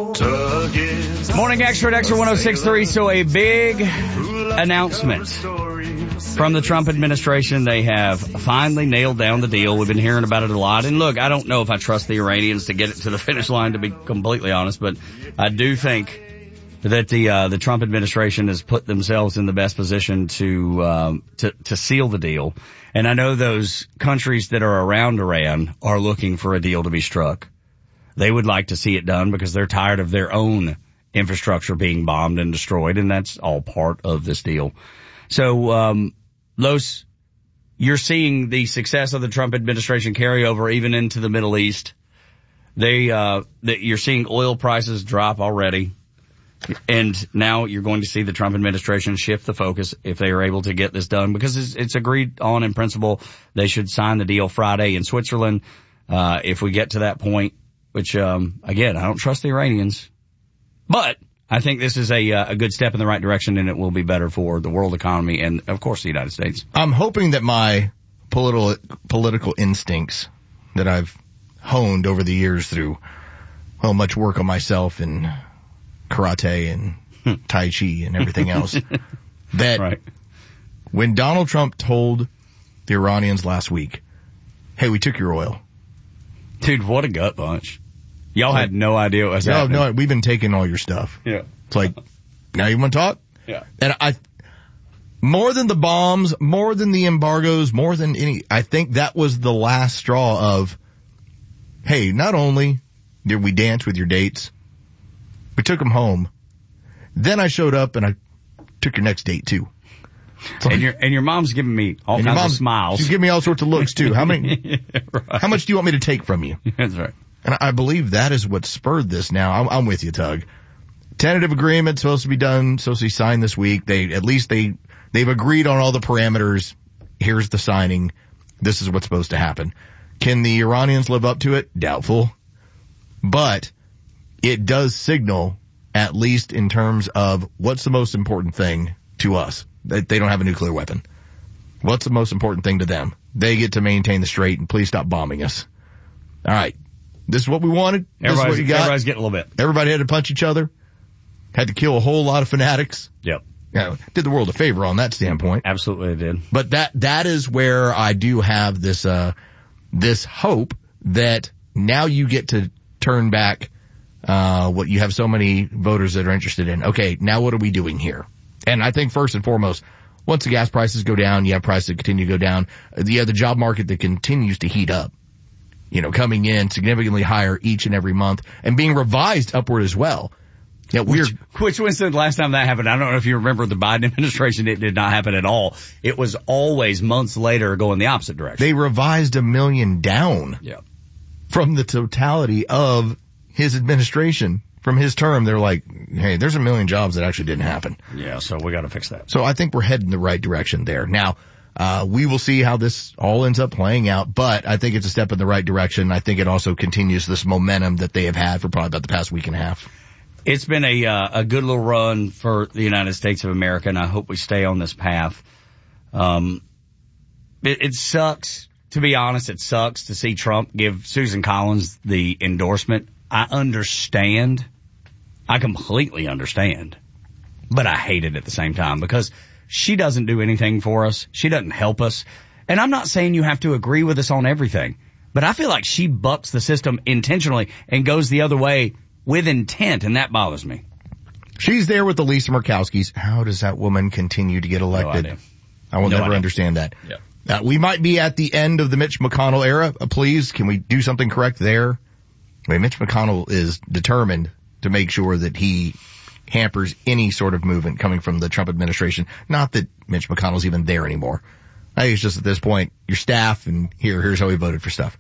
Morning Extra at Extra 106.3. So a big announcement from the Trump administration. They have finally nailed down the deal. We've been hearing about it a lot. And look, I don't know if I trust the Iranians to get it to the finish line, to be completely honest, but I do think that the Trump administration has put themselves in the best position to seal the deal. And I know those countries that are around Iran are looking for a deal to be struck. They would like to see it done because they're tired of their own infrastructure being bombed and destroyed, and that's all part of this deal. So, Los, you're seeing the success of the Trump administration carry over even into the Middle East. You're seeing oil prices drop already. And now you're going to see the Trump administration shift the focus if they are able to get this done, because it's agreed on in principle. They should sign the deal Friday in Switzerland. If we get to that point, which, again, I don't trust the Iranians, but I think this is a good step in the right direction, and it will be better for the world economy and, of course, the United States. I'm hoping that my political instincts that I've honed over the years through, well, much work on myself and karate and Tai Chi and everything else, that right. When Donald Trump told the Iranians last week, hey, we took your oil. Dude, what a gut punch. Y'all had no idea what was happening. No, we've been taking all your stuff. Yeah. It's like, now you want to talk? Yeah. And more than the bombs, more than the embargoes, more than I think that was the last straw of, hey, not only did we dance with your dates, we took them home. Then I showed up and I took your next date too. Like, and your mom's giving me all kinds of smiles. She's giving me all sorts of looks too. How many? Yeah, right. How much do you want me to take from you? That's right. And I believe that is what spurred this. Now I'm with you, Tug. Tentative agreement supposed to be done, supposed to be signed this week. They've agreed on all the parameters. Here's the signing. This is what's supposed to happen. Can the Iranians live up to it? Doubtful. But it does signal, at least in terms of what's the most important thing to us. They don't have a nuclear weapon. What's the most important thing to them? They get to maintain the strait and please stop bombing us. All right. This is what we wanted. This is what you got. Everybody's getting a little bit. Everybody had to punch each other. Had to kill a whole lot of fanatics. Yep. Did the world a favor on that standpoint. Absolutely it did. But that is where I do have this hope that now you get to turn back what you have so many voters that are interested in. Okay, now what are we doing here? And I think first and foremost, once the gas prices go down, you have prices that continue to go down. You have the job market that continues to heat up. Coming in significantly higher each and every month and being revised upward as well. Yeah, which Winston, last time that happened, I don't know if you remember the Biden administration, it did not happen at all. It was always months later going the opposite direction. They revised 1 million down from the totality of his administration. From his term, they're like, hey, there's 1 million jobs that actually didn't happen. Yeah, so we got to fix that. So I think we're heading the right direction there. Now, we will see how this all ends up playing out, but I think it's a step in the right direction. I think it also continues this momentum that they have had for probably about the past week and a half. It's been a good little run for the United States of America, and I hope we stay on this path. It sucks, to be honest, it sucks to see Trump give Susan Collins the endorsement. I understand. I completely understand. But I hate it at the same time because she doesn't do anything for us. She doesn't help us. And I'm not saying you have to agree with us on everything, but I feel like she bucks the system intentionally and goes the other way with intent, and that bothers me. She's there with the Lisa Murkowskis. How does that woman continue to get elected? No idea. I will never understand that. Yeah. We might be at the end of the Mitch McConnell era. Please, can we do something correct there? I mean, Mitch McConnell is determined to make sure that he hampers any sort of movement coming from the Trump administration. Not that Mitch McConnell's even there anymore. I think it's just at this point, your staff and here's how we voted for stuff.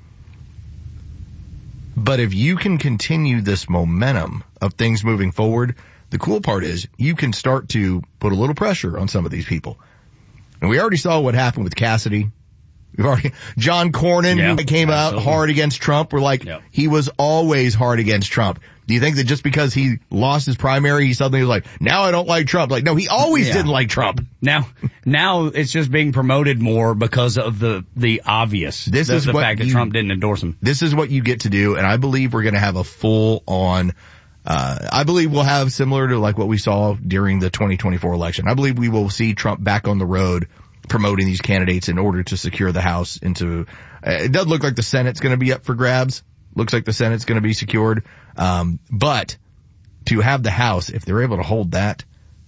But if you can continue this momentum of things moving forward, the cool part is you can start to put a little pressure on some of these people. And we already saw what happened with Cassidy. John Cornyn came out hard against Trump. We're like, he was always hard against Trump. Do you think that just because he lost his primary, he suddenly was like, now I don't like Trump? Like, no, he always didn't like Trump. Now it's just being promoted more because of the obvious. The fact that Trump didn't endorse him. This is what you get to do, and I believe we're going to have a full-on I believe we'll have similar to like what we saw during the 2024 election. I believe we will see Trump back on the road promoting these candidates in order to secure the House into, it doesn't look like the Senate's going to be up for grabs. Looks like the Senate's going to be secured. But to have the House, if they're able to hold that,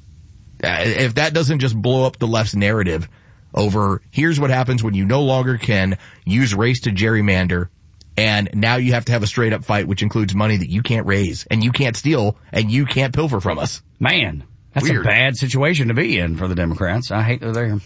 if that doesn't just blow up the left's narrative over here's what happens when you no longer can use race to gerrymander, and now you have to have a straight up fight, which includes money that you can't raise and you can't steal and you can't pilfer from us. Man, that's Weird. a bad situation to be in for the Democrats. I hate they're there.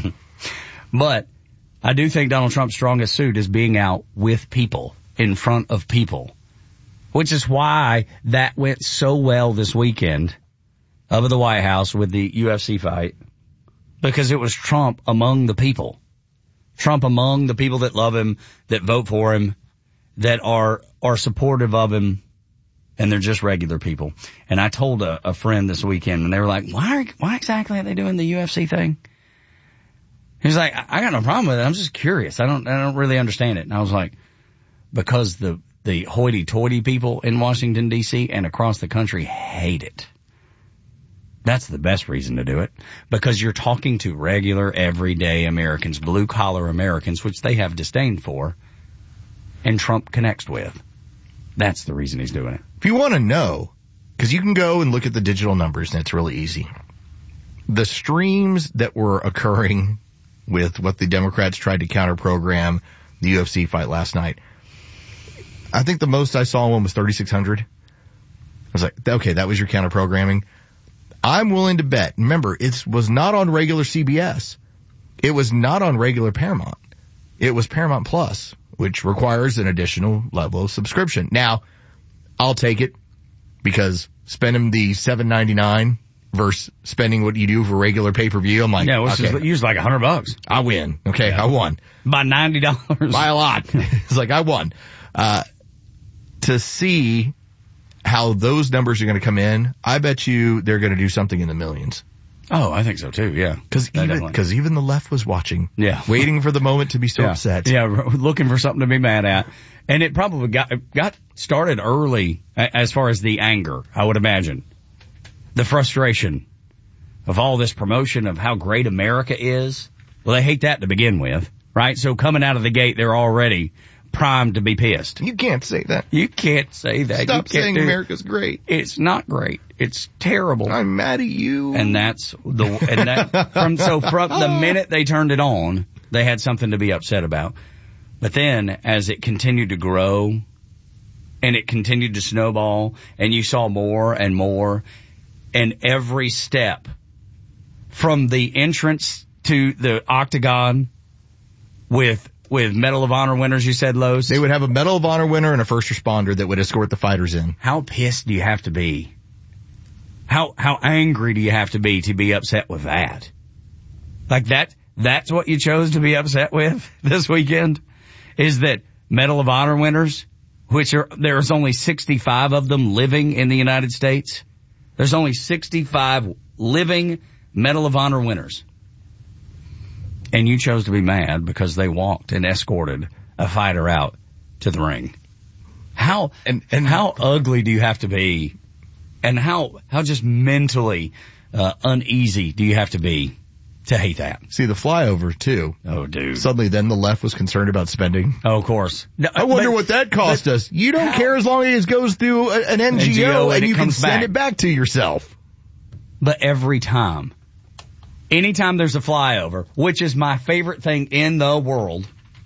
But I do think Donald Trump's strongest suit is being out with people, in front of people, which is why that went so well this weekend over the White House with the UFC fight, because it was Trump among the people. Trump among the people that love him, that vote for him, that are supportive of him, and they're just regular people. And I told a friend this weekend, and they were like, why exactly are they doing the UFC thing? He's like, I got no problem with it. I'm just curious. I don't really understand it. And I was like, because the hoity-toity people in Washington, D.C. and across the country hate it. That's the best reason to do it. Because you're talking to regular, everyday Americans, blue-collar Americans, which they have disdain for, and Trump connects with. That's the reason he's doing it. If you want to know, because you can go and look at the digital numbers, and it's really easy. The streams that were occurring with what the Democrats tried to counter-program the UFC fight last night, I think the most I saw one was 3,600. I was like, okay, that was your counter-programming. I'm willing to bet. Remember, it was not on regular CBS. It was not on regular Paramount. It was Paramount Plus, which requires an additional level of subscription. Now, I'll take it because spending the $7.99 versus spending what you do for regular pay-per-view, I'm like, yeah, which is usually like $100. I win. Okay, yeah. I won. By $90. By a lot. It's like, I won. To see how those numbers are going to come in, I bet you they're going to do something in the millions. Oh, I think so too, yeah. Because even the left was watching. Yeah. Waiting for the moment to be so upset. Yeah, looking for something to be mad at. And it probably got started early as far as the anger, I would imagine. The frustration of all this promotion of how great America is. Well, they hate that to begin with, right? So coming out of the gate, they're already primed to be pissed. You can't say that. You can't say that. Stop saying America's great. It's not great. It's terrible. I'm mad at you. And from the minute they turned it on, they had something to be upset about. But then as it continued to grow and it continued to snowball and you saw more and more, and every step from the entrance to the octagon with Medal of Honor winners, you said, Lowe's? They would have a Medal of Honor winner and a first responder that would escort the fighters in. How pissed do you have to be? How angry do you have to be upset with that? Like that's what you chose to be upset with this weekend? Is that Medal of Honor winners, there's only 65 of them living in the United States? There's only 65 living Medal of Honor winners. And you chose to be mad because they walked and escorted a fighter out to the ring. How ugly do you have to be? And how just mentally uneasy do you have to be to hate that? See, the flyover, too. Oh, dude. Suddenly then the left was concerned about spending. Oh, of course. No, I wonder what that cost us. You don't care as long as it goes through an NGO and you can send it back to yourself. But anytime there's a flyover, which is my favorite thing in the world,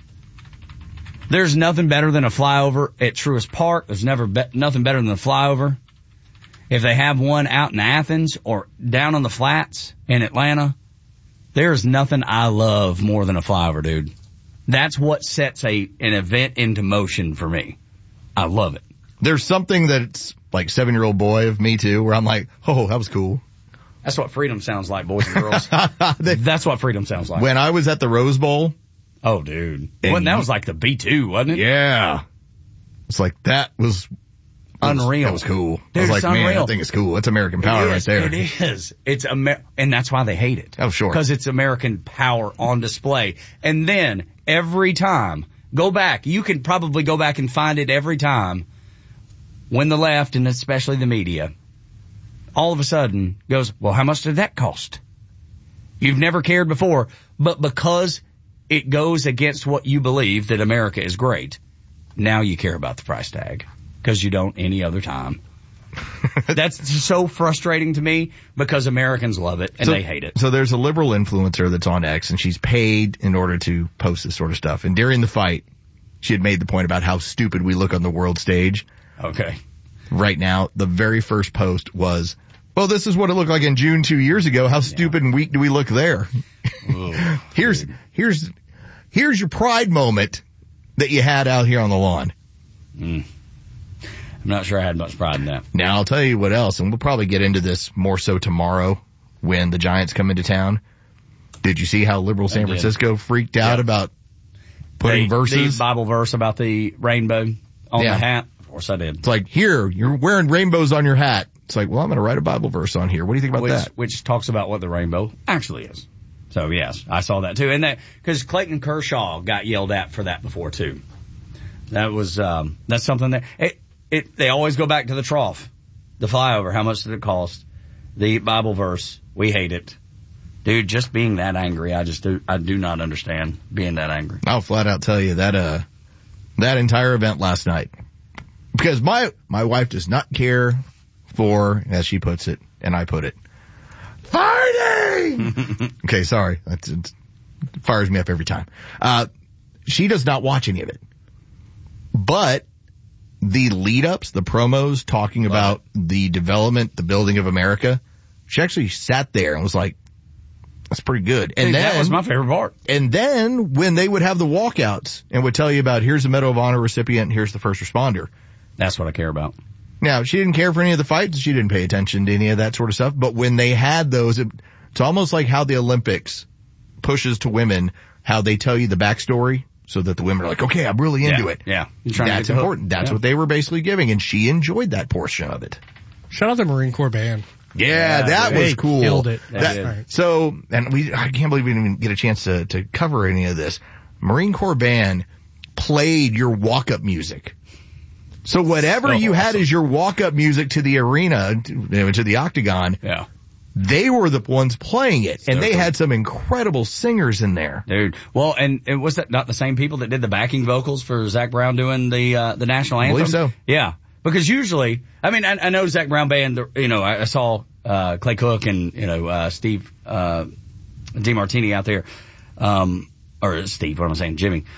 there's nothing better than a flyover at Truist Park. There's nothing better than a flyover. If they have one out in Athens or down on the flats in Atlanta, there's nothing I love more than a flyover, dude. That's what sets an event into motion for me. I love it. There's something that's like 7-year-old boy of me too, where I'm like, oh, that was cool. That's what freedom sounds like, boys and girls. That's what freedom sounds like. When I was at the Rose Bowl. Oh, dude. That was like the B2, wasn't it? Yeah. It's like that was unreal. That was cool. Dude, I was like, unreal. Man, that thing is cool. It's American power right there. It is. And that's why they hate it. Oh, sure. Because it's American power on display. And then every time, go back. You can probably go back and find it every time. when the left, and especially the media, all of a sudden goes, well, how much did that cost? You've never cared before, but because it goes against what you believe that America is great, now you care about the price tag because you don't any other time. That's so frustrating to me because Americans love it and they hate it. So there's a liberal influencer that's on X, and she's paid in order to post this sort of stuff. And during the fight, she had made the point about how stupid we look on the world stage. Okay. Right now, the very first post was, well, this is what it looked like in June 2 years ago. How stupid and weak do we look there? Ooh, here's your pride moment that you had out here on the lawn. I'm not sure I had much pride in that. Now, I'll tell you what else, and we'll probably get into this more so tomorrow when the Giants come into town. Did you see how liberal San Francisco freaked out about putting verses? The Bible verse about the rainbow on the hat? Of course I did. It's like, here, you're wearing rainbows on your hat. It's like, well, I'm going to write a Bible verse on here. What do you think about that? Which talks about what the rainbow actually is. So, yes, I saw that too. And that, because Clayton Kershaw got yelled at for that before too. That was, that's something that, they always go back to the trough. The flyover, how much did it cost? The Bible verse, we hate it. Dude, just being that angry, I do not understand being that angry. I'll flat out tell you that entire event last night. Because my wife does not care for, as she puts it, and I put it, fighting! Okay, sorry. It fires me up every time. She does not watch any of it. But the lead-ups, the promos talking about the development, the building of America, she actually sat there and was like, that's pretty good. And then that was my favorite part. And then when they would have the walkouts and would tell you about, here's the Medal of Honor recipient, here's the first responder. That's what I care about. Now, she didn't care for any of the fights. She didn't pay attention to any of that sort of stuff. But when they had those, it's almost like how the Olympics pushes to women, how they tell you the backstory so that the women are like, okay, I'm really into it. Yeah. That's important. That's what they were basically giving. And she enjoyed that portion of it. Shout out the Marine Corps band. Yeah, that was cool. Killed it. So, and I can't believe we didn't even get a chance to cover any of this. Marine Corps band played your walk-up music. So whatever you had as your walk-up music to the arena, to the octagon, they were the ones playing it. And they had some incredible singers in there. Dude. Well, and was that not the same people that did the backing vocals for Zach Brown doing the national anthem? I believe so. Yeah. Because usually, I mean, I know Zach Brown band, I saw, Clay Cook and, Steve, DeMartini out there, or Steve, what am I saying? Jimmy.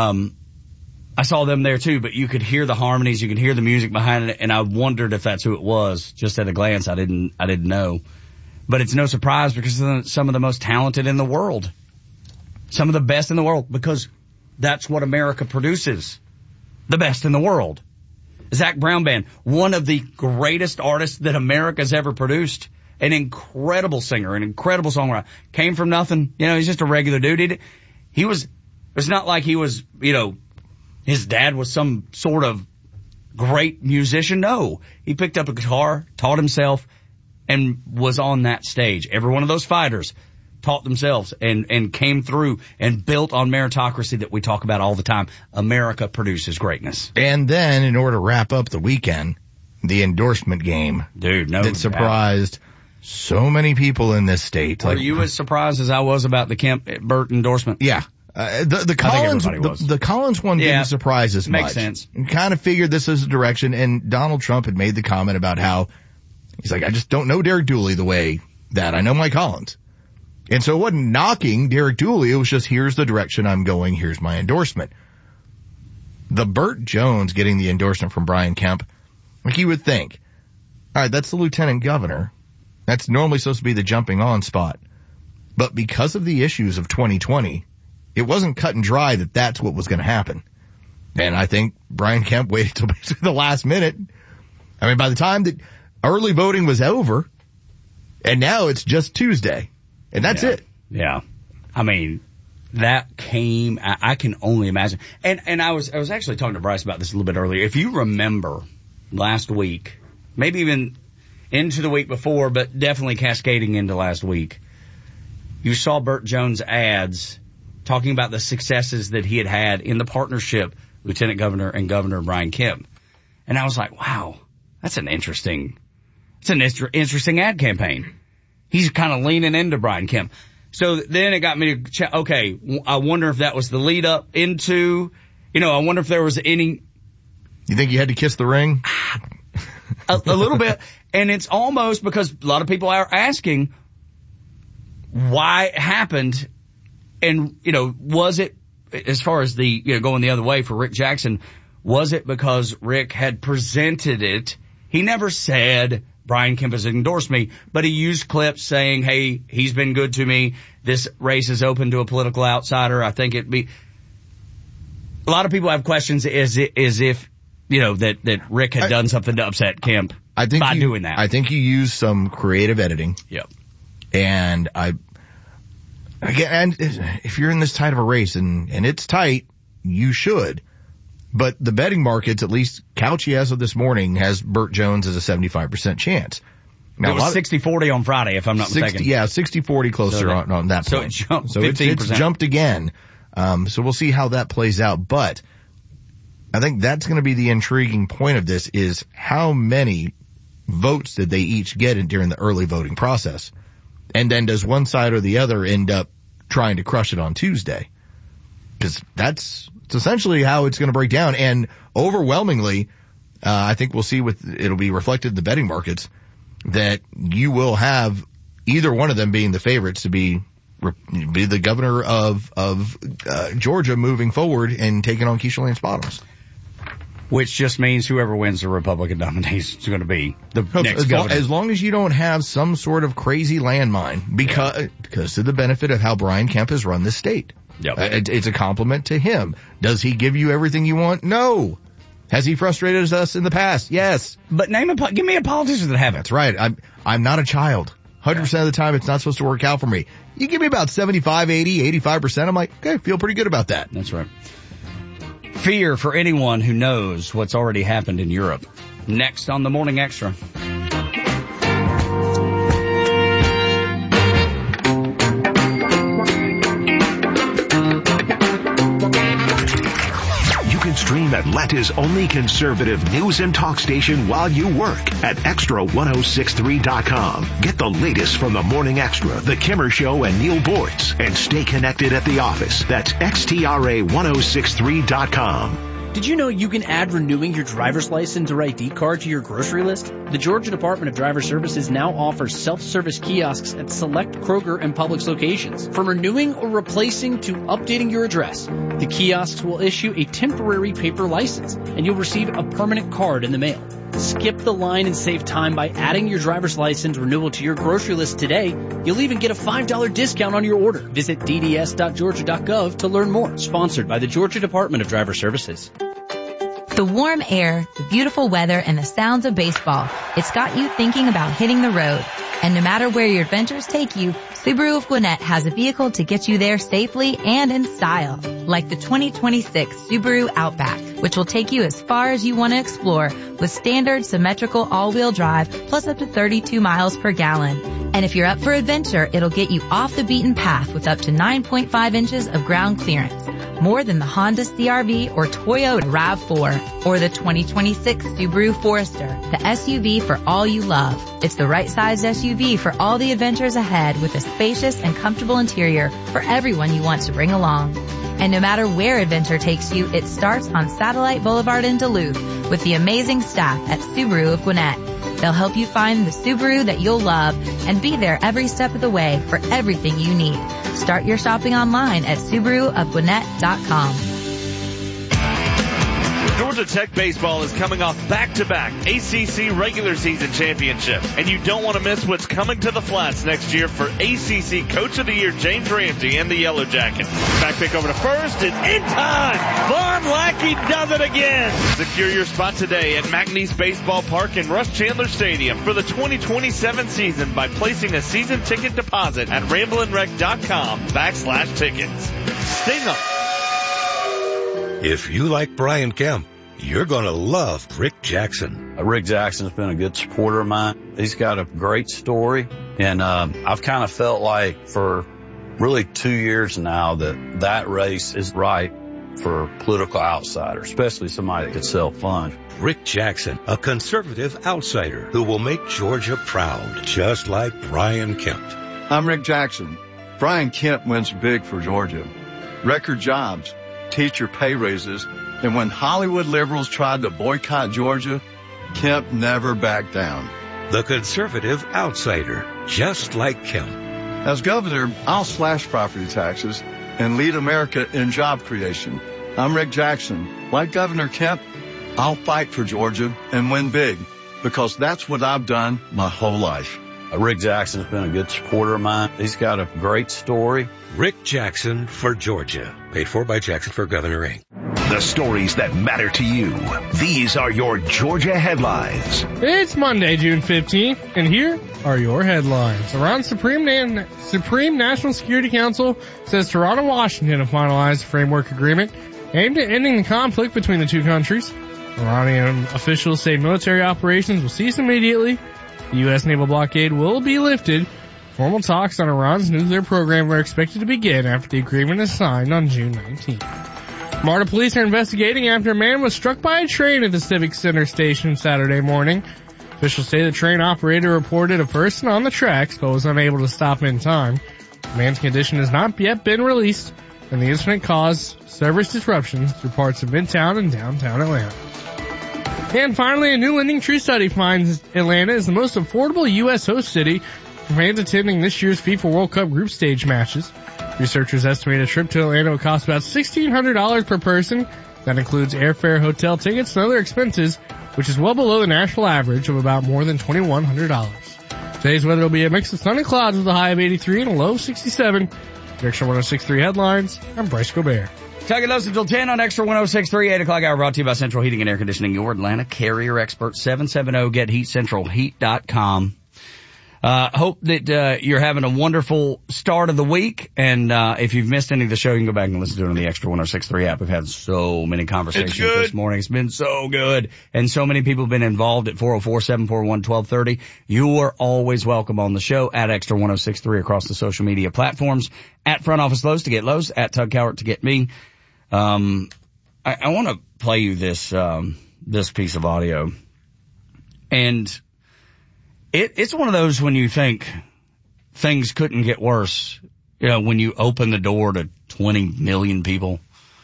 I saw them there too, but you could hear the harmonies, you could hear the music behind it, and I wondered if that's who it was. Just at a glance, I didn't know. But it's no surprise because some of the most talented in the world. Some of the best in the world, because that's what America produces. The best in the world. Zach Brown Band, one of the greatest artists that America's ever produced. An incredible singer, an incredible songwriter. Came from nothing. He's just a regular dude. It's not like he was, his dad was some sort of great musician. No. He picked up a guitar, taught himself, and was on that stage. Every one of those fighters taught themselves and came through and built on meritocracy that we talk about all the time. America produces greatness. And then, in order to wrap up the weekend, the endorsement game. Dude, no. That surprised so many people in this state. Were you as surprised as I was about the Kemp-Burt endorsement? Yeah. The Collins one didn't surprise as much. Makes sense. Kind of figured this is the direction, and Donald Trump had made the comment about how he's like, I just don't know Derek Dooley the way that I know Mike Collins. And so it wasn't knocking Derek Dooley, it was just, here's the direction I'm going, here's my endorsement. The Burt Jones getting the endorsement from Brian Kemp, like you would think, all right, that's the lieutenant governor. That's normally supposed to be the jumping on spot. But because of the issues of 2020, it wasn't cut and dry that that's what was going to happen. And I think Brian Kemp waited till basically the last minute. I mean, by the time that early voting was over, and now it's just Tuesday, and that's it. Yeah. I mean, that came, I can only imagine. And I was actually talking to Bryce about this a little bit earlier. If you remember last week, maybe even into the week before, but definitely cascading into last week, you saw Burt Jones ads talking about the successes that he had in the partnership, Lieutenant Governor and Governor Brian Kemp. And I was like, wow, that's an interesting ad campaign. He's kind of leaning into Brian Kemp. So then it got me to check, okay, I wonder if that was the lead up into, I wonder if there was any. You think you had to kiss the ring? a little bit. And it's almost because a lot of people are asking why it happened. And, was it, as far as the, going the other way for Rick Jackson, was it because Rick had presented it? He never said Brian Kemp has endorsed me, but he used clips saying, hey, he's been good to me. This race is open to a political outsider. I think it'd be, a lot of people have questions as if, that Rick had done something to upset Kemp by doing that. I think you used some creative editing. Yep. And if you're in this tight of a race and it's tight, you should. But the betting markets, at least Couchy as of this morning, has Burt Jones as a 75% chance. Now, it was 60-40 on Friday, if I'm not mistaken. Yeah, 60-40 closer on that point. So it jumped 15%. It's jumped again. So we'll see how that plays out. But I think that's going to be the intriguing point of this, is how many votes did they each get during the early voting process? And then does one side or the other end up trying to crush it on Tuesday? Because it's essentially how it's going to break down. And overwhelmingly, I think we'll see it'll be reflected in the betting markets that you will have either one of them being the favorites to be the governor of Georgia moving forward and taking on Keisha Lance Bottoms. Which just means whoever wins the Republican nomination is going to be the next governor. As long as you don't have some sort of crazy landmine, because to the benefit of how Brian Kemp has run this state. Yep. It's a compliment to him. Does he give you everything you want? No. Has he frustrated us in the past? Yes. But give me a politician that haven't. That's right. I'm not a child. 100% of the time, it's not supposed to work out for me. You give me about 75, 80, 85%, I'm like, okay, feel pretty good about that. That's right. Fear for anyone who knows what's already happened in Europe. Next on the Morning Extra. Stream Atlanta's only conservative news and talk station while you work at Extra1063.com. Get the latest from the Morning Extra, The Kimmer Show, and Neil Boortz. And stay connected at the office. That's XTRA1063.com. Did you know you can add renewing your driver's license or ID card to your grocery list? The Georgia Department of Driver Services now offers self-service kiosks at select Kroger and Publix locations. From renewing or replacing to updating your address, the kiosks will issue a temporary paper license, and you'll receive a permanent card in the mail. Skip the line and save time by adding your driver's license renewal to your grocery list today. You'll even get a $5 discount on your order. Visit dds.georgia.gov to learn more. Sponsored by the Georgia Department of Driver Services. The warm air, the beautiful weather, and the sounds of baseball. It's got you thinking about hitting the road. And no matter where your adventures take you, Subaru of Gwinnett has a vehicle to get you there safely and in style. Like the 2026 Subaru Outback, which will take you as far as you want to explore with standard symmetrical all-wheel drive plus up to 32 miles per gallon. And if you're up for adventure, it'll get you off the beaten path with up to 9.5 inches of ground clearance. More than the Honda CR-V or Toyota RAV4 or the 2026 Subaru Forester, the SUV for all you love. It's the right sized SUV for all the adventures ahead with a spacious and comfortable interior for everyone you want to bring along. And no matter where adventure takes you, it starts on Satellite Boulevard in Duluth with the amazing staff at Subaru of Gwinnett. They'll help you find the Subaru that you'll love and be there every step of the way for everything you need. Start your shopping online at SubaruofGwinnett.com. Georgia Tech baseball is coming off back-to-back ACC regular season championships, and you don't want to miss what's coming to the Flats next year for ACC Coach of the Year James Ramsey and the Yellow Jackets. Back pick over to first, and in time, Von Lackey does it again. Secure your spot today at McNeese Baseball Park and Russ Chandler Stadium for the 2027 season by placing a season ticket deposit at ramblinwreck.com/tickets. Sting 'em. If you like Brian Kemp, you're going to love Rick Jackson. Rick Jackson's been a good supporter of mine. He's got a great story, and I've kind of felt like for really 2 years now that race is right for political outsiders, especially somebody that could sell funds. Rick Jackson, a conservative outsider who will make Georgia proud, just like Brian Kemp. I'm Rick Jackson. Brian Kemp wins big for Georgia. Record jobs, teacher pay raises, and when Hollywood liberals tried to boycott Georgia, Kemp never backed down. The conservative outsider, just like Kemp. As governor, I'll slash property taxes and lead America in job creation. I'm Rick Jackson. Like Governor Kemp, I'll fight for Georgia and win big because that's what I've done my whole life. Rick Jackson's been a good supporter of mine. He's got a great story. Rick Jackson for Georgia. Paid for by Jackson for Governor Inc. The stories that matter to you. These are your Georgia headlines. It's Monday, June 15th, and here are your headlines. Iran's Supreme National Security Council says Tehran and Washington have finalized a framework agreement aimed at ending the conflict between the two countries. Iranian officials say military operations will cease immediately. The U.S. naval blockade will be lifted. Formal talks on Iran's nuclear program are expected to begin after the agreement is signed on June 19th. MARTA police are investigating after a man was struck by a train at the Civic Center station Saturday morning. Officials say the train operator reported a person on the tracks but was unable to stop in time. The man's condition has not yet been released, and the incident caused service disruptions through parts of Midtown and downtown Atlanta. And finally, a new LendingTree study finds Atlanta is the most affordable U.S. host city for fans attending this year's FIFA World Cup group stage matches. Researchers estimate a trip to Atlanta will cost about $1,600 per person. That includes airfare, hotel tickets, and other expenses, which is well below the national average of about more than $2,100. Today's weather will be a mix of sun and clouds with a high of 83 and a low of 67. The Extra 106.3 headlines. I'm Bryce Gobert. Tuck and Lowe's until 10 on Extra 106.3, 8 o'clock hour brought to you by Central Heating and Air Conditioning, your Atlanta carrier expert, 770-GET-HEAT, centralheat.com. Hope that you're having a wonderful start of the week, and if you've missed any of the show, you can go back and listen to it on the Extra 106.3 app. We've had so many conversations this morning. It's been so good, and so many people have been involved at 404-741-1230. You are always welcome on the show at Extra 106.3 across the social media platforms, at Front Office Lowe's to get Lowe's, at Tug Cowart to get me. I want to play you this piece of audio, and it's one of those when you think things couldn't get worse, when you open the door to 20 million people,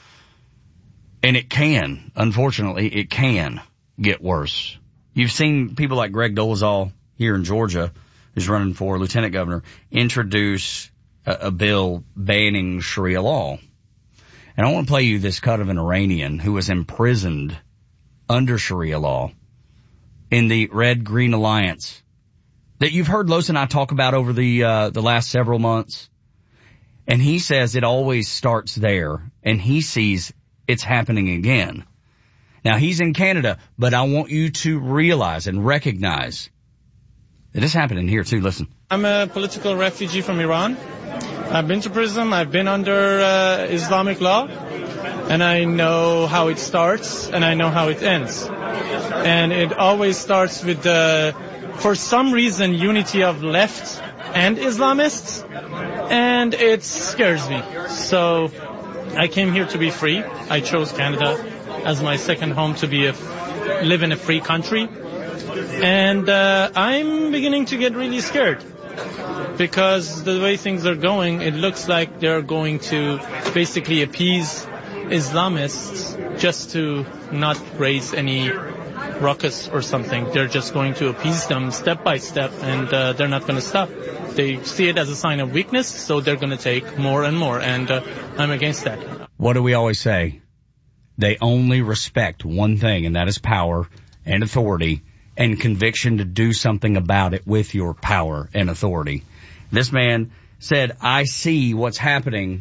and it can, unfortunately, it can get worse. You've seen people like Greg Dolezal here in Georgia, who's running for lieutenant governor, introduce a bill banning Sharia law. And I want to play you this cut of an Iranian who was imprisoned under Sharia law in the Red-Green Alliance that you've heard Los and I talk about over the last several months. And he says it always starts there, and he sees it's happening again. Now, he's in Canada, but I want you to realize and recognize that it's happening here too. Listen. I'm a political refugee from Iran. I've been to prison. I've been under Islamic law, and I know how it starts and I know how it ends. And it always starts with for some reason, unity of left and Islamists, and it scares me. So I came here to be free. I chose Canada as my second home to live in a free country. And I'm beginning to get really scared because the way things are going, it looks like they're going to basically appease Islamists just to not raise any ruckus or something. They're just going to appease them step by step, and they're not going to stop. They see it as a sign of weakness, so they're going to take more and more, and I'm against that. What do we always say? They only respect one thing, and that is power and authority and conviction to do something about it with your power and authority. This man said, I see what's happening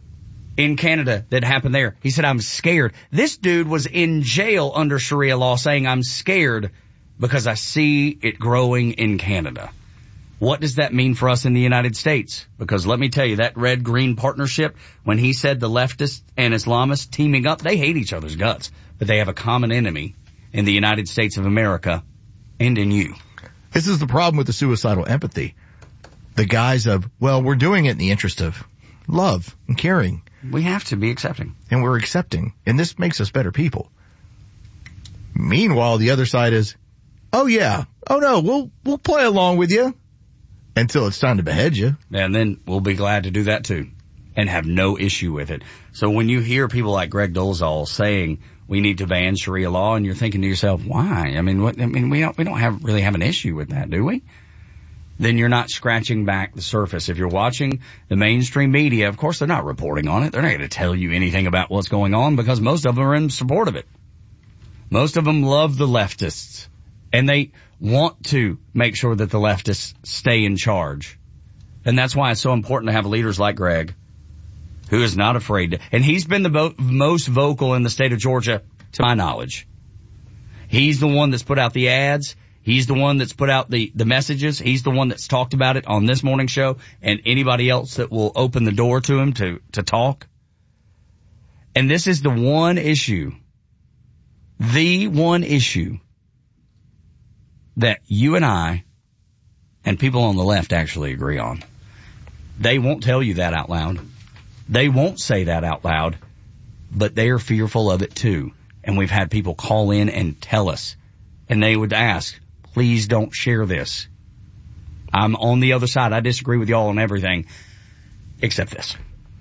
in Canada that happened there. He said, I'm scared. This dude was in jail under Sharia law saying, I'm scared because I see it growing in Canada. What does that mean for us in the United States? Because let me tell you, that red-green partnership, when he said the leftists and Islamists teaming up, they hate each other's guts, but they have a common enemy in the United States of America and in you. This is the problem with the suicidal empathy. The guise of, well, we're doing it in the interest of love and caring. We have to be accepting. And we're accepting. And this makes us better people. Meanwhile, the other side is, oh yeah, oh no, we'll play along with you until it's time to behead you. And then we'll be glad to do that too and have no issue with it. So when you hear people like Greg Dolezal saying we need to ban Sharia law, and you're thinking to yourself, why? I mean, we don't really have an issue with that, do we? Then you're not scratching back the surface. If you're watching the mainstream media, of course they're not reporting on it. They're not going to tell you anything about what's going on because most of them are in support of it. Most of them love the leftists, and they want to make sure that the leftists stay in charge. And that's why it's so important to have leaders like Greg, who is not afraid to, and he's been the most vocal in the state of Georgia, to my knowledge. He's the one that's put out the ads. He's the one that's put out the messages. He's the one that's talked about it on this morning show, and anybody else that will open the door to him to talk. And this is the one issue that you and I and people on the left actually agree on. They won't tell you that out loud. They won't say that out loud, but they are fearful of it too. And we've had people call in and tell us, and they would ask, please don't share this. I'm on the other side. I disagree with y'all on everything except this.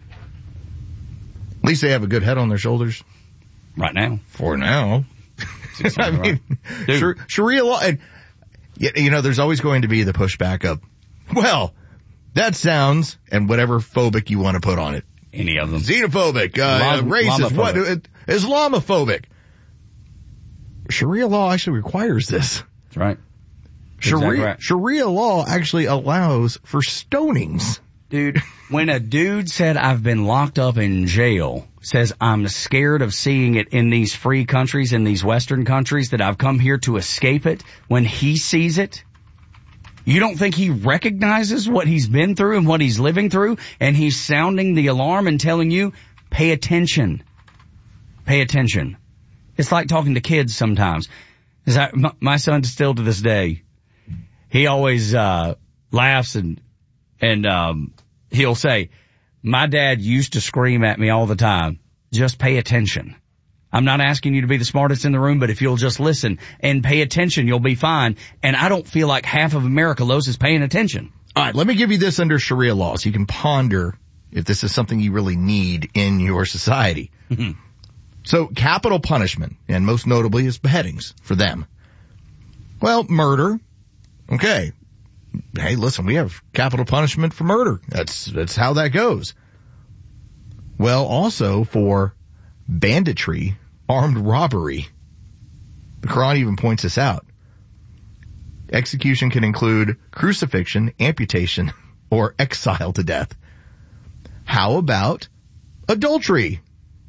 At least they have a good head on their shoulders. Right now. For now. I mean, Sharia law, and you know, there's always going to be the pushback of, well, that sounds, and whatever phobic you want to put on it. Any of them. Xenophobic, racist, what, Islamophobic. Sharia law actually requires this. That's right. Sharia law actually allows for stonings. Dude, when a dude said I've been locked up in jail, says I'm scared of seeing it in these free countries, in these Western countries, that I've come here to escape it, when he sees it, you don't think he recognizes what he's been through and what he's living through, and he's sounding the alarm and telling you, pay attention. Pay attention. It's like talking to kids sometimes. My son still to this day, he always laughs and he'll say, my dad used to scream at me all the time, just pay attention. I'm not asking you to be the smartest in the room, but if you'll just listen and pay attention, you'll be fine. And I don't feel like half of America, Los, is paying attention. All right, let me give you this under Sharia law so you can ponder if this is something you really need in your society. So capital punishment, and most notably is beheadings for them. Well, murder. Okay. Hey, listen, we have capital punishment for murder. That's how that goes. Well, also for banditry, armed robbery. The Quran even points this out. Execution can include crucifixion, amputation, or exile to death. How about adultery?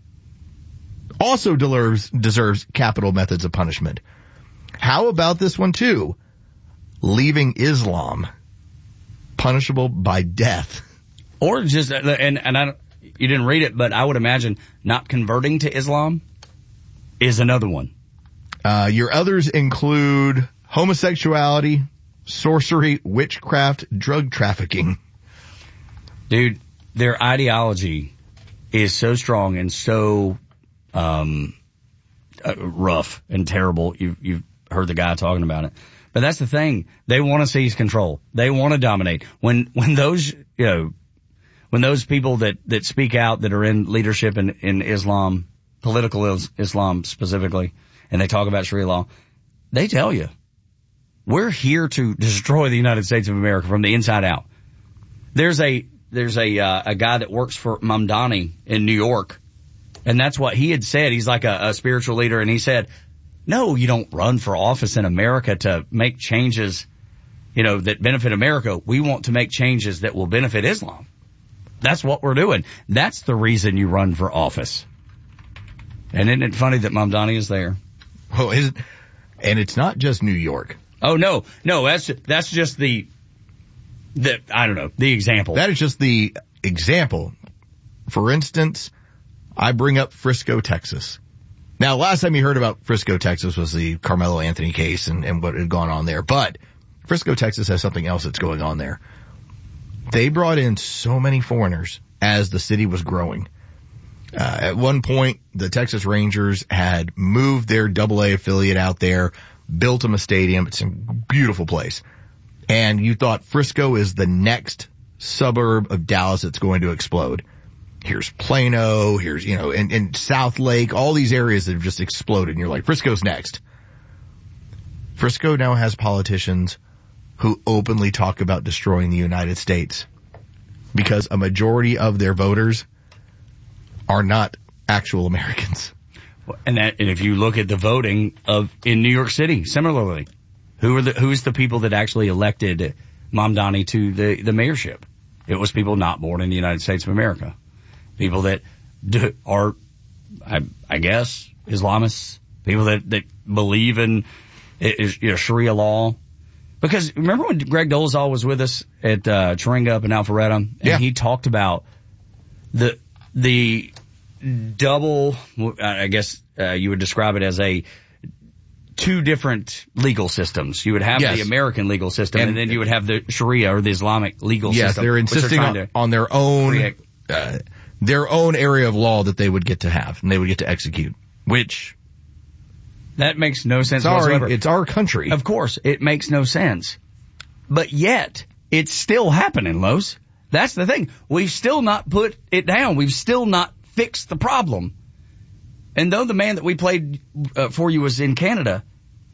Also deserves capital methods of punishment. How about this one too? Leaving Islam, punishable by death. Or just, and I don't, you didn't read it, but I would imagine not converting to Islam is another one. Your others include homosexuality, sorcery, witchcraft, drug trafficking. Dude, their ideology is so strong and so rough and terrible. You've heard the guy talking about it. But that's the thing. They want to seize control. They want to dominate. When those, when those people that speak out that are in leadership in Islam, political Islam specifically, and they talk about Sharia law, they tell you, we're here to destroy the United States of America from the inside out. There's a guy that works for Mamdani in New York, and that's what he had said. He's like a spiritual leader, and he said, no, you don't run for office in America to make changes, that benefit America. We want to make changes that will benefit Islam. That's what we're doing. That's the reason you run for office. And isn't it funny that Mamdani is there? Oh, and it's not just New York. Oh, no, that's just the I don't know, the example. That is just the example. For instance, I bring up Frisco, Texas. Now, last time you heard about Frisco, Texas was the Carmelo Anthony case and what had gone on there. But Frisco, Texas has something else that's going on there. They brought in so many foreigners as the city was growing. At one point, the Texas Rangers had moved their AA affiliate out there, built them a stadium. It's a beautiful place. And you thought Frisco is the next suburb of Dallas that's going to explode. Here's Plano, here's, and South Lake, all these areas that have just exploded. And you're like, Frisco's next. Frisco now has politicians who openly talk about destroying the United States because a majority of their voters are not actual Americans. And if you look at the voting in New York City, similarly, who's the people that actually elected Mamdani to the mayorship? It was people not born in the United States of America. People that are, I guess, Islamists. People that believe in Sharia law. Because remember when Greg Dolezal was with us at Chiringa up in Alpharetta? And he talked about the double, I guess you would describe it as two different legal systems. You would have the American legal system, and then you would have the Sharia or the Islamic legal system. Yes, they're insisting on their own area of law that they would get to have, and they would get to execute, which... That makes no sense whatsoever. It's our country. Of course, it makes no sense. But yet, it's still happening, Los. That's the thing. We've still not put it down. We've still not fixed the problem. And though the man that we played for you was in Canada,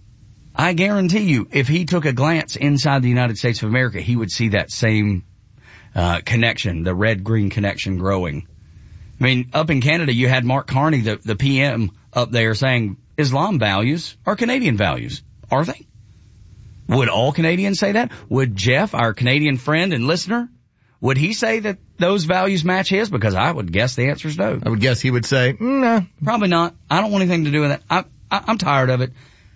I guarantee you, if he took a glance inside the United States of America, he would see that same connection, the red-green connection growing. I mean, up in Canada, you had Mark Carney, the PM, up there saying Islam values are Canadian values. Are they? Would all Canadians say that? Would Jeff, our Canadian friend and listener, would he say that those values match his? Because I would guess the answer is no. I would guess he would say, no. Probably not. I don't want anything to do with that. I'm tired of it.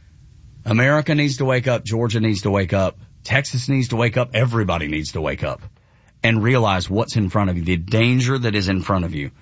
America needs to wake up. Georgia needs to wake up. Texas needs to wake up. Everybody needs to wake up and realize what's in front of you, the danger that is in front of you.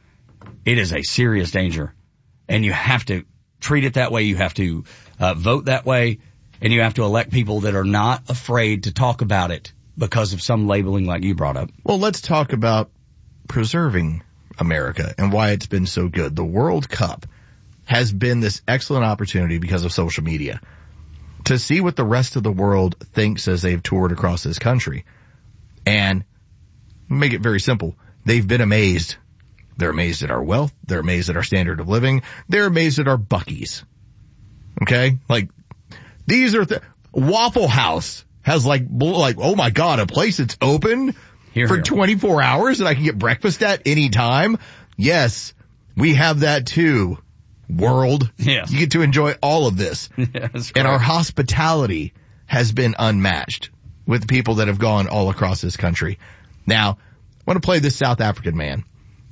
It is a serious danger, and you have to treat it that way. You have to vote that way, and you have to elect people that are not afraid to talk about it because of some labeling like you brought up. Well, let's talk about preserving America and why it's been so good. The World Cup has been this excellent opportunity because of social media to see what the rest of the world thinks as they've toured across this country. And make it very simple. They've been amazed. They're amazed at our wealth. They're amazed at our standard of living. They're amazed at our Buc-ee's. Okay? Like, these are Waffle House has like, oh my God, a place that's open for 24 hours and I can get breakfast at any time. Yes, we have that too. World. Yes. You get to enjoy all of this. Yes, and our hospitality has been unmatched with the people that have gone all across this country. Now, I want to play this South African man.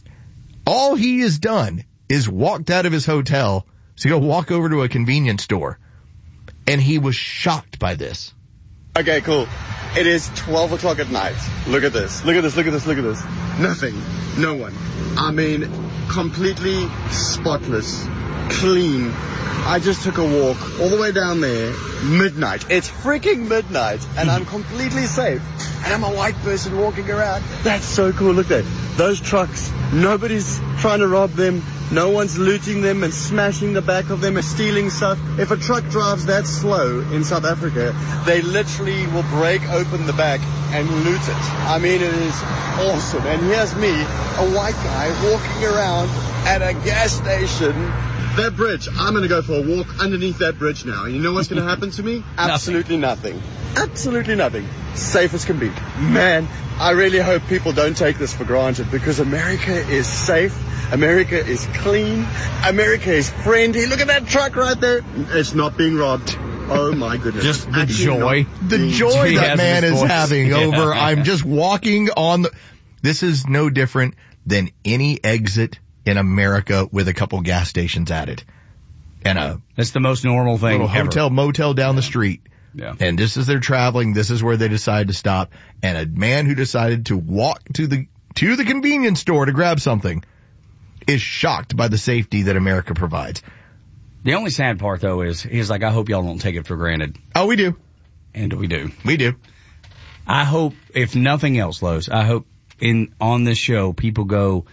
All he has done is walked out of his hotel to go walk over to a convenience store. And he was shocked by this. Okay, cool. It is 12 o'clock at night. Look at this. Look at this. Look at this. Look at this. Nothing. No one. I mean, completely spotless. Clean. I just took a walk all the way down there. Midnight. It's freaking midnight. And I'm completely safe. And I'm a white person walking around. That's so cool. Look there. Those trucks. Nobody's trying to rob them. No one's looting them and smashing the back of them and stealing stuff. If a truck drives that slow in South Africa, they literally will break open the back and loot it. I mean, it is awesome. And here's me, a white guy walking around at a gas station. That bridge, I'm going to go for a walk underneath that bridge now. You know what's going to happen to me? Absolutely nothing. Absolutely nothing. Safe as can be. Man, I really hope people don't take this for granted because America is safe. America is clean. America is friendly. Look at that truck right there. It's not being robbed. Oh my goodness. Just the joy. The joy that man is having over, I'm just walking on this is no different than any exit in America with a couple gas stations at it. And it's the most normal thing. Hotel, motel down the street. Yeah. And just as they're traveling, this is where they decide to stop. And a man who decided to walk to the convenience store to grab something is shocked by the safety that America provides. The only sad part, though, is he's like, I hope y'all don't take it for granted. Oh, we do. And we do. We do. I hope, if nothing else, Lowe's, I hope on this show people go,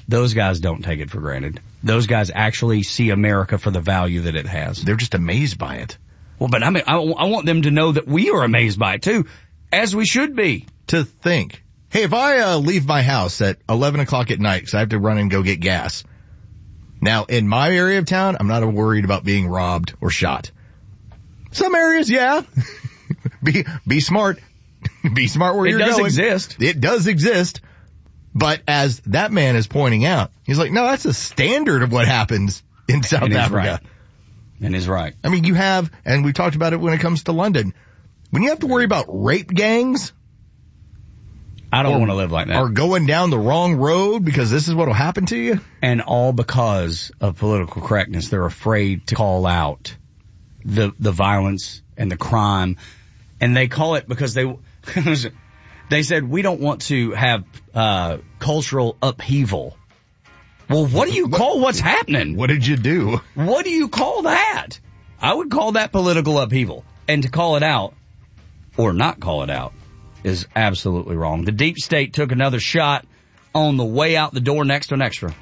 Those guys don't take it for granted. Those guys actually see America for the value that it has. They're just amazed by it. Well, but I mean, I want them to know that we are amazed by it too, as we should be. To think, hey, if I leave my house at 11 o'clock at night because I have to run and go get gas. Now, in my area of town, I'm not worried about being robbed or shot. Some areas, yeah. Be smart. Be smart where you're going. It does exist. It does exist. But as that man is pointing out, he's like, no, that's a standard of what happens in South Africa. Right. And he's right. I mean, you have, and we talked about it when it comes to London, when you have to worry about rape gangs. I don't want to live like that. Or going down the wrong road because this is what will happen to you. And all because of political correctness. They're afraid to call out the violence and the crime. And they call it because they said, we don't want to have cultural upheaval. Well, what do you call what's happening? What did you do? What do you call that? I would call that political upheaval. And to call it out, or not call it out, is absolutely wrong. The deep state took another shot on the way out the door next on Extra.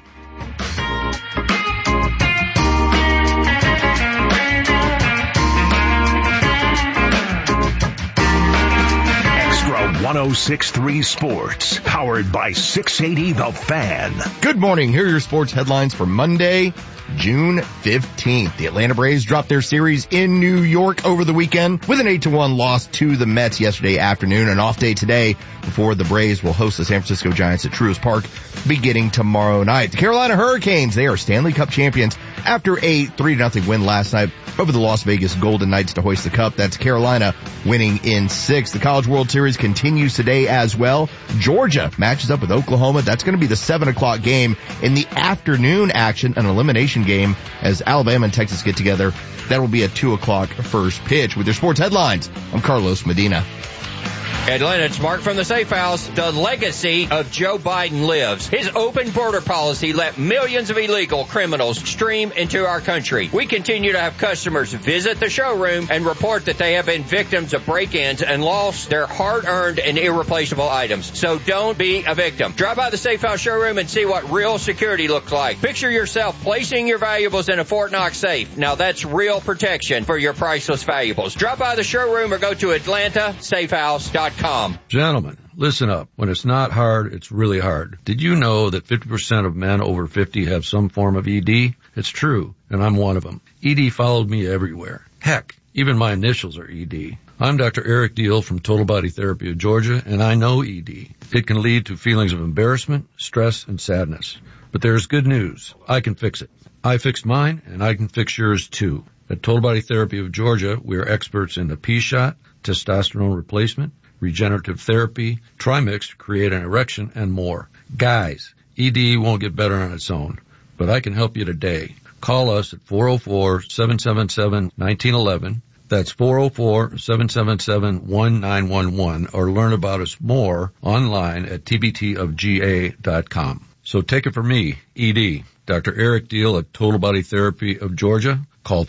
Extra 106.3 Sports, powered by 680 The Fan. Good morning. Here are your sports headlines for Monday, June 15th. The Atlanta Braves dropped their series in New York over the weekend with an 8-1 loss to the Mets yesterday afternoon. An off day today before the Braves will host the San Francisco Giants at Truist Park beginning tomorrow night. The Carolina Hurricanes, they are Stanley Cup champions after a 3-0 win last night over the Las Vegas Golden Knights to hoist the cup. That's Carolina winning in 6. The College World Series continues today as well. Georgia matches up with Oklahoma. That's going to be the 7 o'clock game. In the afternoon action, an elimination game as Alabama and Texas get together. That will be at 2 o'clock first pitch. With your sports headlines, I'm Carlos Medina. Atlanta, it's Mark from the Safe House. The legacy of Joe Biden lives. His open border policy let millions of illegal criminals stream into our country. We continue to have customers visit the showroom and report that they have been victims of break-ins and lost their hard-earned and irreplaceable items. So don't be a victim. Drive by the Safe House showroom and see what real security looks like. Picture yourself placing your valuables in a Fort Knox safe. Now that's real protection for your priceless valuables. Drop by the showroom or go to AtlantaSafeHouse.com. Gentlemen, listen up. When it's not hard, it's really hard. Did you know that 50% of men over 50 have some form of ED? It's true, and I'm one of them. ED followed me everywhere. Heck, even my initials are ED. I'm Dr. Eric Deal from Total Body Therapy of Georgia, and I know ED. It can lead to feelings of embarrassment, stress, and sadness. But there's good news. I can fix it. I fixed mine, and I can fix yours too. At Total Body Therapy of Georgia, we are experts in the P-shot, testosterone replacement, regenerative therapy, Trimix to create an erection, and more. Guys, ED won't get better on its own, but I can help you today. Call us at 404-777-1911. That's 404-777-1911, or learn about us more online at tbtofga.com. So take it from me, ED, Dr. Eric Deal at Total Body Therapy of Georgia. Call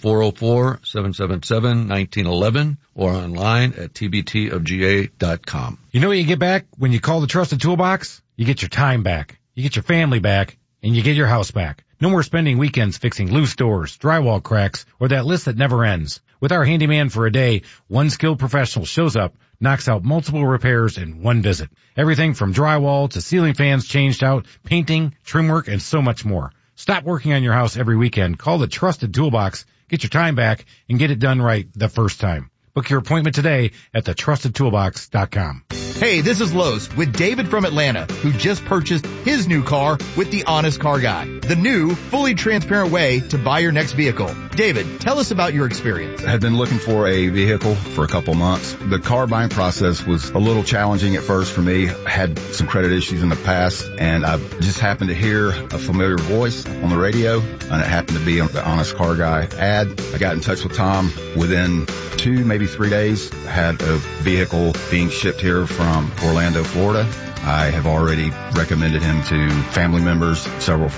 404-777-1911 or online at tbtofga.com. You know what you get back when you call the Trusted Toolbox? You get your time back, you get your family back, and you get your house back. No more spending weekends fixing loose doors, drywall cracks, or that list that never ends. With our handyman for a day, one skilled professional shows up, knocks out multiple repairs in one visit. Everything from drywall to ceiling fans changed out, painting, trim work, and so much more. Stop working on your house every weekend. Call the Trusted Toolbox, get your time back, and get it done right the first time. Book your appointment today at thetrustedtoolbox.com. Hey, this is Lowe's with David from Atlanta, who just purchased his new car with the Honest Car Guy, the new, fully transparent way to buy your next vehicle. David, tell us about your experience. I had been looking for a vehicle for a couple months. The car buying process was a little challenging at first for me. I had some credit issues in the past, and I just happened to hear a familiar voice on the radio, and it happened to be on the Honest Car Guy ad. I got in touch with Tom. Within 2, maybe 3 days, I had a vehicle being shipped here from Orlando, Florida. I have already recommended him to family members, several friends,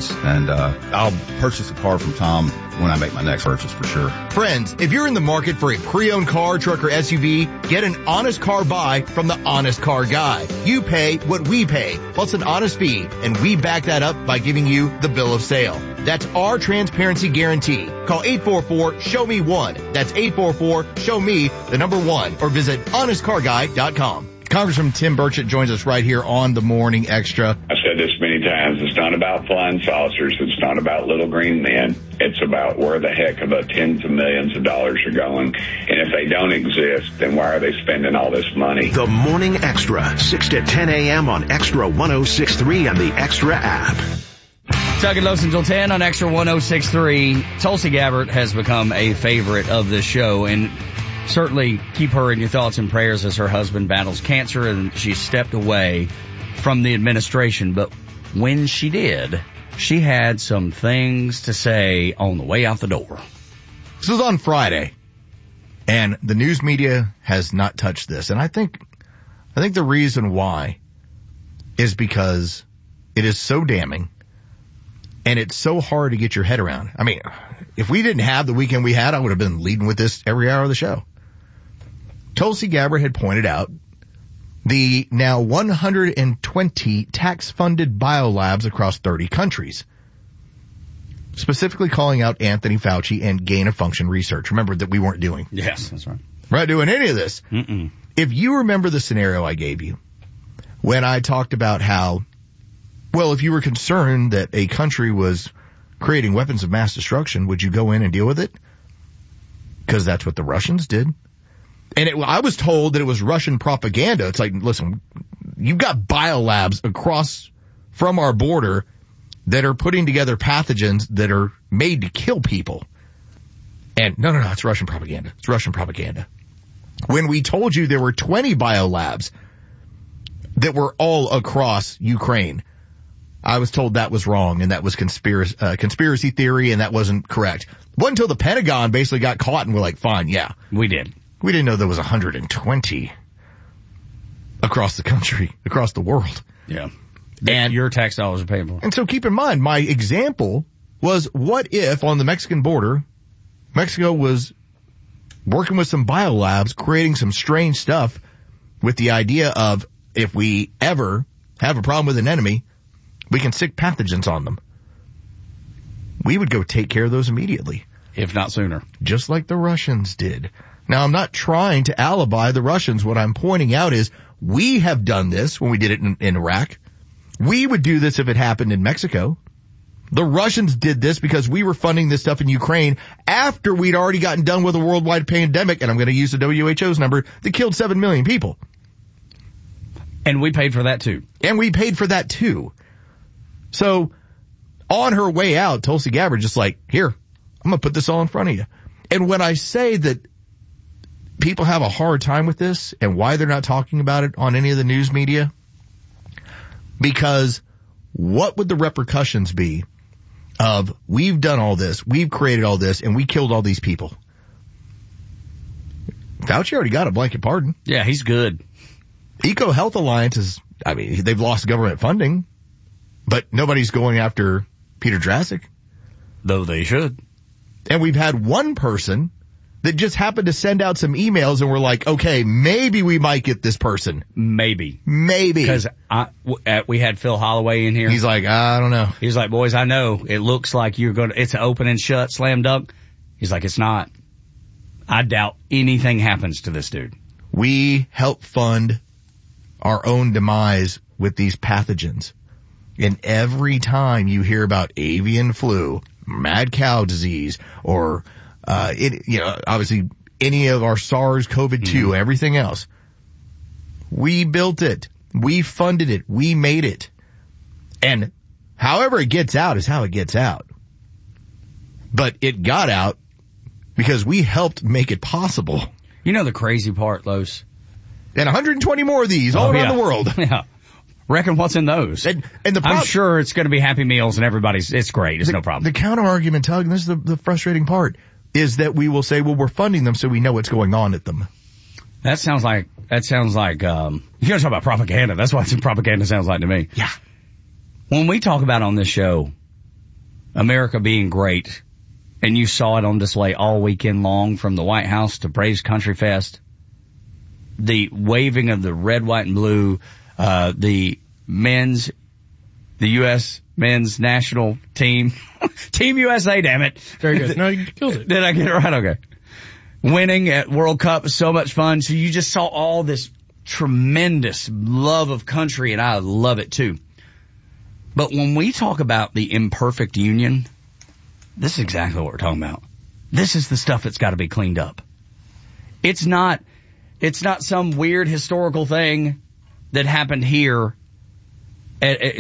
months. And I'll purchase a car from Tom when I make my next purchase for sure. Friends, if you're in the market for a pre-owned car, truck, or SUV, get an honest car buy from the Honest Car Guy. You pay what we pay, plus an honest fee, and we back that up by giving you the bill of sale. That's our transparency guarantee. Call 844-SHOW-ME-1. That's 844-SHOW-ME, the number 1, or visit honestcarguy.com. Congressman Tim Burchett joins us right here on the Morning Extra. I've said this many times. It's not about flying saucers. It's not about little green men. It's about where the heck of the tens of millions of dollars are going. And if they don't exist, then why are they spending all this money? The Morning Extra, 6 to 10 a.m. on Extra 106.3 and the Extra app. Tuck and Los until 10 on Extra 106.3. Tulsi Gabbard has become a favorite of this show, and certainly keep her in your thoughts and prayers as her husband battles cancer and she stepped away from the administration. But when she did, she had some things to say on the way out the door. This was on Friday, and the news media has not touched this. And I think the reason why is because it is so damning and it's so hard to get your head around. I mean, if we didn't have the weekend we had, I would have been leading with this every hour of the show. Tulsi Gabbard had pointed out the now 120 tax-funded biolabs across 30 countries, specifically calling out Anthony Fauci and gain-of-function research. Remember that we weren't doing. Yes, that's right. We're not doing any of this. Mm-mm. If you remember the scenario I gave you when I talked about how, well, if you were concerned that a country was creating weapons of mass destruction, would you go in and deal with it? Because that's what the Russians did. And I was told that it was Russian propaganda. It's like, listen, you've got biolabs across from our border that are putting together pathogens that are made to kill people. And no, it's Russian propaganda. It's Russian propaganda. When we told you there were 20 biolabs that were all across Ukraine, I was told that was wrong and that was conspiracy theory and that wasn't correct. It wasn't until the Pentagon basically got caught and we're like, fine, yeah. We did. We didn't know there was 120 across the country, across the world. Yeah. And your tax dollars are paid for. And so keep in mind, my example was, what if on the Mexican border, Mexico was working with some biolabs, creating some strange stuff with the idea of, if we ever have a problem with an enemy, we can sick pathogens on them. We would go take care of those immediately. If not sooner. Just like the Russians did. Now, I'm not trying to alibi the Russians. What I'm pointing out is we have done this when we did it in Iraq. We would do this if it happened in Mexico. The Russians did this because we were funding this stuff in Ukraine after we'd already gotten done with a worldwide pandemic, and I'm going to use the WHO's number, that killed 7 million people. And we paid for that too. So on her way out, Tulsi Gabbard just like, here, I'm going to put this all in front of you. And when I say that people have a hard time with this and why they're not talking about it on any of the news media, because what would the repercussions be of, we've done all this, we've created all this, and we killed all these people? Fauci already got a blanket pardon. Yeah, he's good. EcoHealth Alliance they've lost government funding, but nobody's going after Peter Daszak. Though they should. And we've had one person that just happened to send out some emails and we're like, okay, maybe we might get this person. Maybe. Because we had Phil Holloway in here. He's like, I don't know. He's like, boys, I know it looks like it's an open and shut, slam dunk. He's like, it's not. I doubt anything happens to this dude. We help fund our own demise with these pathogens. And every time you hear about avian flu, mad cow disease, or obviously any of our SARS, COVID-2, everything else, we built it. We funded it. We made it. And however it gets out is how it gets out. But it got out because we helped make it possible. You know the crazy part, Los? And 120 more of these all around the world. Yeah. Reckon what's in those. And I'm sure it's going to be Happy Meals and it's great. It's no problem. The counter argument, Tug, and this is the frustrating part, is that we will say, well, we're funding them so we know what's going on at them. That sounds like, you're going to talk about propaganda. That's what propaganda sounds like to me. Yeah. When we talk about on this show America being great. And you saw it on display all weekend long, from the White House to Braves Country Fest. The waving of the red, white, and blue, the U.S. men's national team, Team USA, damn it. Very good. No, you killed it. Did I get it right? Okay. Winning at World Cup was so much fun. So you just saw all this tremendous love of country, and I love it too. But when we talk about the imperfect union, this is exactly what we're talking about. This is the stuff that's got to be cleaned up. It's not some weird historical thing that happened here at